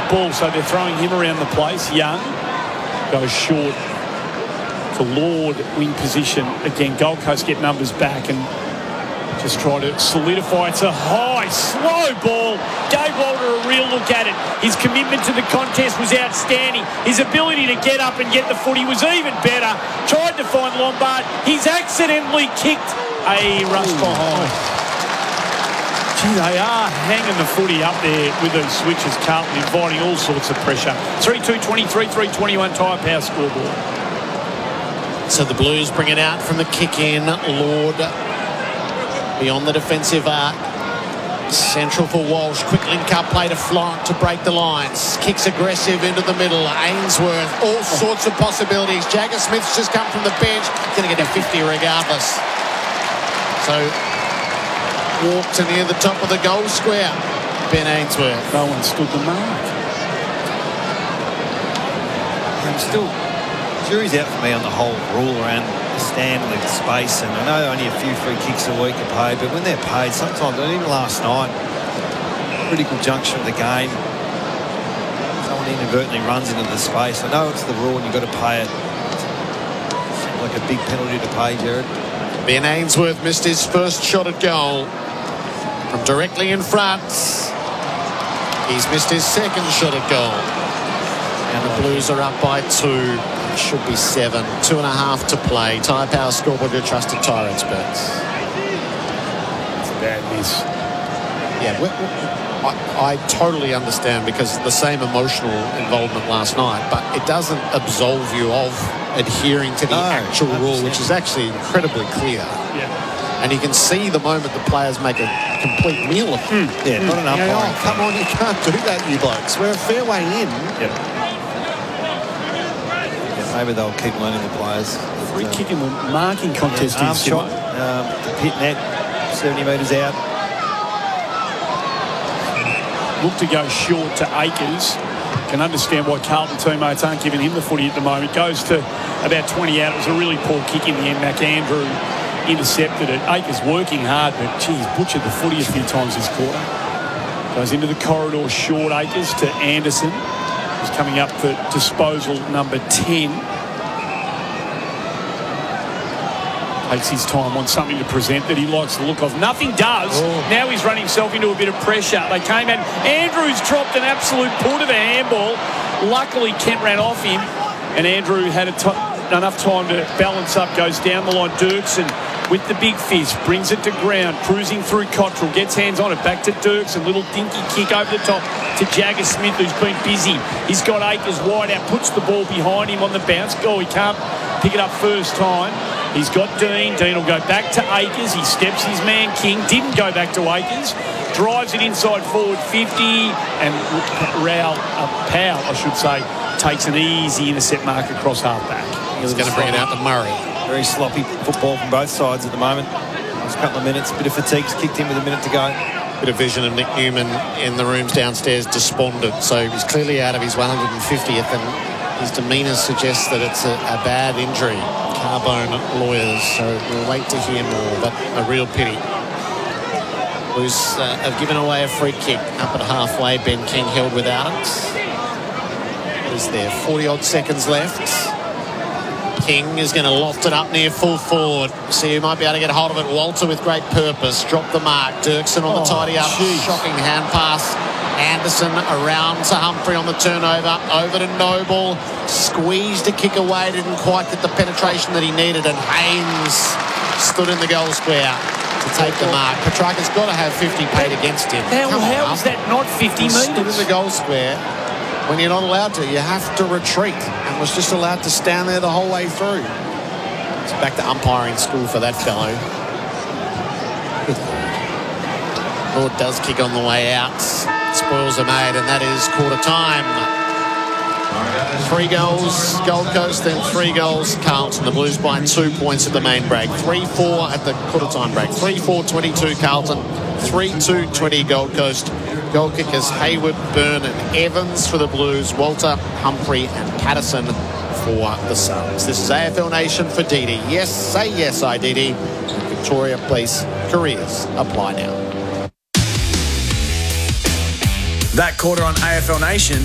ball, so they're throwing him around the place. Young goes short to Lord, wing position. Again, Gold Coast get numbers back and just try to solidify. It's a high, slow ball. Gave Walter a real look at it. His commitment to the contest was outstanding. His ability to get up and get the footy was even better. Tried to find Lombard. He's accidentally kicked a rush behind. Gee, they are hanging the footy up there with those switches. Carlton inviting all sorts of pressure. 3-2-23, 3-21 Tyre Power scoreboard. So the Blues bring it out from the kick in. Lord beyond the defensive arc. Central for Walsh. Quick link up play to Florent to break the lines. Kicks aggressive into the middle. Ainsworth. All sorts of possibilities. Jagger Smith's just come from the bench. Going to get a 50 regardless. So walk to near the top of the goal square. Ben Ainsworth. No one stood the mark. I'm still... Jury's out for me on the whole rule around the stand and the space, and I know only a few free kicks a week are paid, but when they're paid, sometimes, and even last night, critical juncture of the game, someone inadvertently runs into the space. I know it's the rule and you've got to pay it. Seems like a big penalty to pay, Jared. Ben Ainsworth missed his first shot at goal from directly in front. He's missed his second shot at goal. And the Blues are up by 2. Should be 7. 2.5 to play. Tyre Power scoreboard, your trusted tyre experts. It's a bad miss. Yeah, I totally understand because the same emotional involvement last night, but it doesn't absolve you of adhering to the actual rule, which is actually incredibly clear. Yeah. And you can see the moment the players make a complete meal of it. Yeah, not an umpire. Come on, you can't do that, you blokes. We're a fair way in. Yep. Maybe they'll keep learning the players. Free kick in the marking contest. Arm shot, the pit net, 70 metres out. Look to go short to Akers. Can understand why Carlton teammates aren't giving him the footy at the moment. Goes to about 20 out. It was a really poor kick in the end. McAndrew intercepted it. Akers working hard, but geez, butchered the footy a few times this quarter. Goes into the corridor short. Akers to Anderson. He's coming up for disposal number 10. Takes his time on something to present that he likes the look of. Nothing does. Now he's run himself into a bit of pressure. They came in. Andrews dropped an absolute pull to the handball. Luckily, Kent ran off him, and Andrew had enough time to balance up. Goes down the line. Dirksen with the big fist, brings it to ground, cruising through Cottrell, gets hands on it, back to Dirksen, little dinky kick over the top to Jagger Smith, who's been busy. He's got Akers wide out, puts the ball behind him on the bounce. Goal, he can't pick it up first time. He's got Dean. Dean will go back to Akers. He steps his man King, didn't go back to Akers, drives it inside forward 50, and Powell, I should say, takes an easy intercept mark across half-back. He's going to bring it out to Murray. Very sloppy football from both sides at the moment. Last couple of minutes, bit of fatigue's kicked in with a minute to go. Bit of vision of Nick Newman in the rooms downstairs, despondent. So he's clearly out of his 150th, and his demeanour suggests that it's a bad injury. Carbone lawyers, so we'll wait to hear more, but a real pity. Blues have given away a free kick up at halfway. Ben King held without it. Is there 40-odd seconds left? King is going to loft it up near full forward. See who might be able to get hold of it. Walter with great purpose. Drop the mark. Dirksen on the tidy up. Geez. Shocking hand pass. Anderson around to Humphrey on the turnover. Over to Noble. Squeezed a kick away. Didn't quite get the penetration that he needed. And Haynes stood in the goal square to take the mark. Petrarca's got to have 50 paid against him. How is that not 50 metres? Stood in the goal square. When you're not allowed to, you have to retreat, and was just allowed to stand there the whole way through. It's back to umpiring school for that fellow. Lord does kick on the way out. Spoils are made, and that is quarter time. 3 goals Gold Coast, then 3 goals Carlton. The Blues by 2 points at the main break. 3-4 at the quarter time break. 3-4-22 Carlton. 3-2-20 Gold Coast. Goal kickers Hayward, Byrne and Evans for the Blues. Walter, Humphrey and Patterson for the Suns. This is AFL Nation for Didi. Yes, say yes, IDD. Victoria Police careers apply now. That quarter on AFL Nation